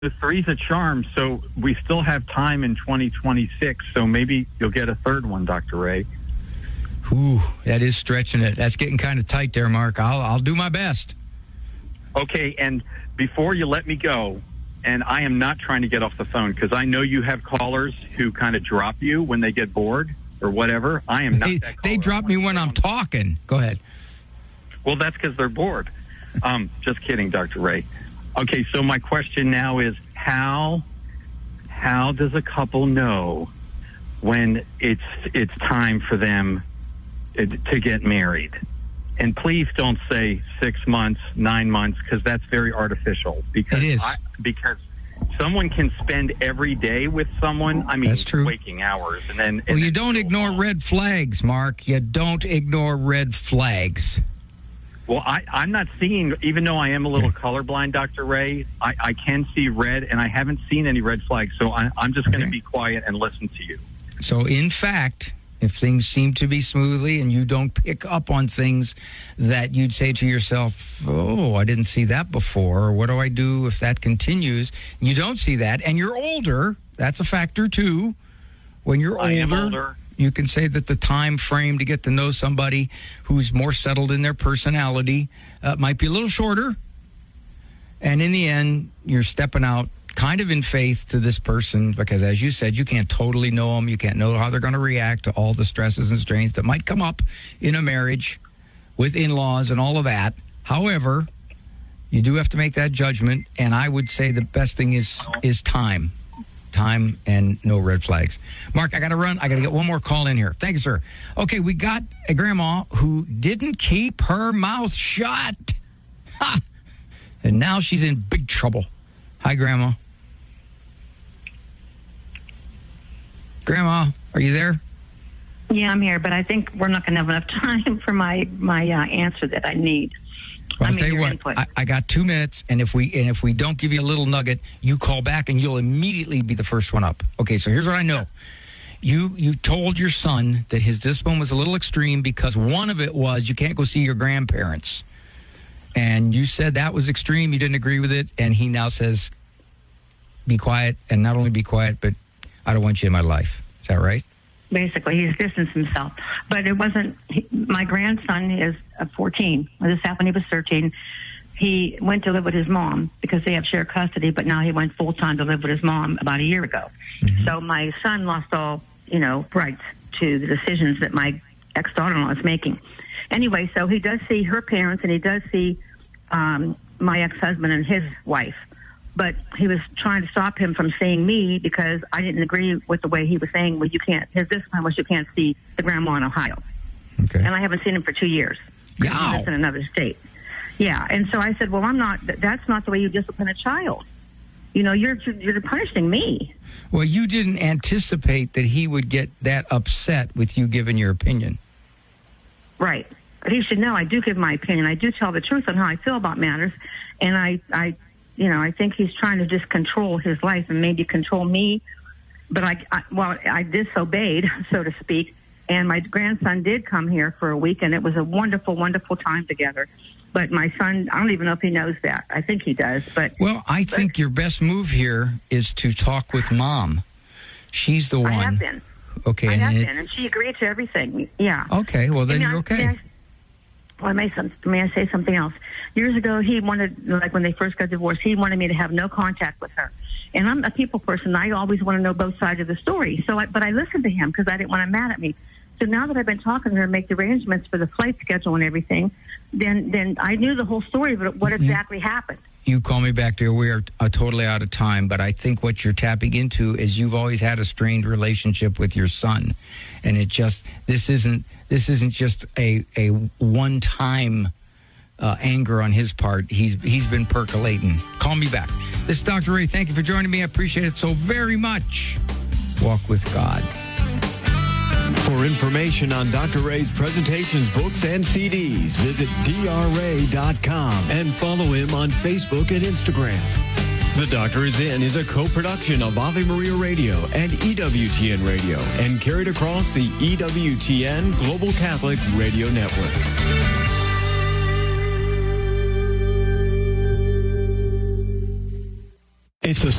the three's a charm, so we still have time in 2026. So maybe you'll get a third one, Dr. Ray. Ooh, that is stretching it. That's getting kind of tight there, Mark. I'll do my best. Okay, and before you let me go, and I am not trying to get off the phone because I know you have callers who kind of drop you when they get bored or whatever. I am not that caller. They drop me when I'm talking. Go ahead. Well, that's because they're bored. Just kidding, Dr. Ray. Okay, so my question now is how does a couple know when it's time for them to get married? And please don't say 6 months, 9 months, because that's very artificial. Because it is. Because someone can spend every day with someone. I mean, that's true. Waking hours, and then. Well, you don't ignore red flags, Mark. You don't ignore red flags. Well, I'm not seeing, even though I am a little colorblind, Dr. Ray, I can see red, and I haven't seen any red flags. So I'm just going to be quiet and listen to you. So, in fact, if things seem to be smoothly and you don't pick up on things that you'd say to yourself, oh, I didn't see that before, or what do I do if that continues? You don't see that, and you're older. That's a factor, too. When you're I am older. You can say that the time frame to get to know somebody who's more settled in their personality might be a little shorter. And in the end, you're stepping out kind of in faith to this person because, as you said, you can't totally know them. You can't know how they're going to react to all the stresses and strains that might come up in a marriage with in-laws and all of that. However, you do have to make that judgment. And I would say the best thing is time. Time and no red flags. Mark, I got to run. I got to get one more call in here. Thank you, sir. Okay, we got a grandma who didn't keep her mouth shut. Ha! And now she's in big trouble. Hi, Grandma. Grandma, are you there? Yeah, I'm here, but I think we're not going to have enough time for my answer that I need. Well, I'll tell you what, I got 2 minutes, and if we don't give you a little nugget, you call back and you'll immediately be the first one up. Okay, so here's what I know. You told your son that his discipline was a little extreme because one of it was you can't go see your grandparents. And you said that was extreme, you didn't agree with it, and he now says, be quiet, and not only be quiet, but I don't want you in my life. Is that right? Basically, he's distanced himself. But it wasn't, my grandson is 14. This happened when he was 13. He went to live with his mom because they have shared custody, but now he went full-time to live with his mom about a year ago. Mm-hmm. So my son lost all, rights to the decisions that my ex-daughter-in-law is making. Anyway, so he does see her parents, and he does see my ex-husband and his wife. But he was trying to stop him from seeing me because I didn't agree with the way he was saying, well, you can't, his discipline was you can't see the grandma in Ohio. Okay. And I haven't seen him for 2 years. Wow. He's in another state. Yeah, and so I said, well, that's not the way you discipline a child. You're punishing me. Well, you didn't anticipate that he would get that upset with you giving your opinion. Right. But he should know I do give my opinion. I do tell the truth on how I feel about matters. And I think he's trying to just control his life and maybe control me. But I disobeyed, so to speak. And my grandson did come here for a week, and it was a wonderful, wonderful time together. But my son, I don't even know if he knows that. I think he does. But I think your best move here is to talk with Mom. She's the one. I have been. Okay. I have been, and she agreed to everything. Yeah. Okay, well, then you're okay. May I say something else? Years ago, he wanted, when they first got divorced, he wanted me to have no contact with her. And I'm a people person. I always want to know both sides of the story. But I listened to him because I didn't want him mad at me. So now that I've been talking to her and make the arrangements for the flight schedule and everything, then I knew the whole story, but what exactly happened. You call me back, dear. We are totally out of time, but I think what you're tapping into is you've always had a strained relationship with your son, and this isn't just a one-time anger on his part. He's been percolating. Call me back. This is Dr. Ray. Thank you for joining me. I appreciate it so very much. Walk with God. For information on Dr. Ray's presentations, books, and CDs, visit drray.com and follow him on Facebook and Instagram. The Doctor is In is a co-production of Ave Maria Radio and EWTN Radio and carried across the EWTN Global Catholic Radio Network. It's a